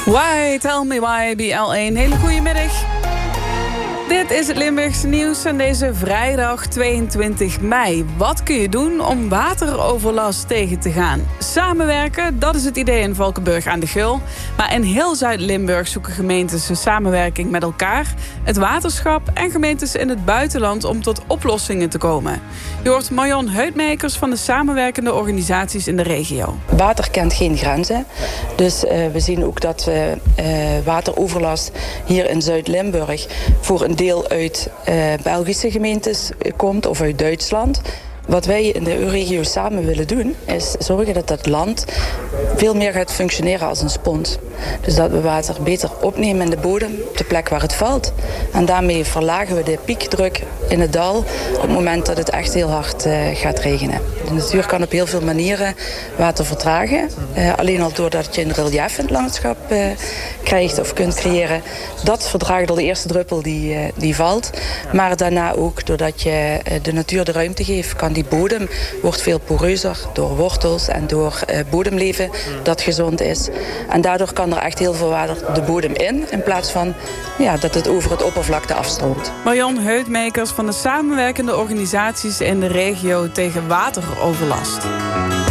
Why, tell me why, BL1. Hele goede middag. Dit is het Limburgse nieuws aan deze vrijdag 22 mei. Wat kun je doen om wateroverlast tegen te gaan? Samenwerken, dat is het idee in Valkenburg aan de Geul. Maar in heel Zuid-Limburg zoeken gemeentes een samenwerking met elkaar, het waterschap en gemeentes in het buitenland om tot oplossingen te komen. Je hoort Marion Heutmakers van de samenwerkende organisaties in de regio. Water kent geen grenzen. Dus we zien ook dat wateroverlast hier in Zuid-Limburg voor een deel uit Belgische gemeentes komt of uit Duitsland. Wat wij in de regio samen willen doen, is zorgen dat dat land veel meer gaat functioneren als een spons. Dus dat we water beter opnemen in de bodem, op de plek waar het valt. En daarmee verlagen we de piekdruk in het dal op het moment dat het echt heel hard gaat regenen. De natuur kan op heel veel manieren water vertragen. Alleen al doordat je een relief in het landschap krijgt of kunt creëren. Dat verdraagt al de eerste druppel die valt. Maar daarna ook doordat je de natuur de ruimte geeft, kan die bodem wordt veel poreuzer door wortels en door bodemleven dat gezond is. En daardoor kan er echt heel veel water de bodem in plaats van dat het over het oppervlakte afstroomt. Marion Heutmakers van de samenwerkende organisaties in de regio tegen wateroverlast.